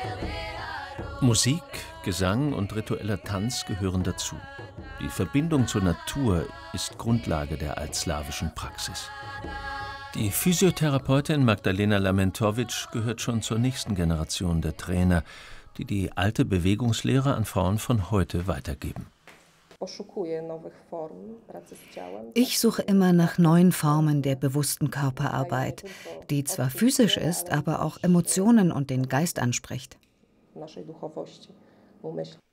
Musik, Gesang und ritueller Tanz gehören dazu. Die Verbindung zur Natur ist Grundlage der altslawischen Praxis. Die Physiotherapeutin Magdalena Lamentowicz gehört schon zur nächsten Generation der Trainer, die die alte Bewegungslehre an Frauen von heute weitergeben. Ich suche immer nach neuen Formen der bewussten Körperarbeit, die zwar physisch ist, aber auch Emotionen und den Geist anspricht.